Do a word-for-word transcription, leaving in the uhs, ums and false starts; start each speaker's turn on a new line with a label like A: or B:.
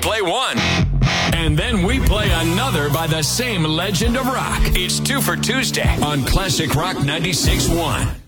A: play one. And then we play another by the same legend of rock. It's Two for Tuesday on Classic Rock ninety-six point one.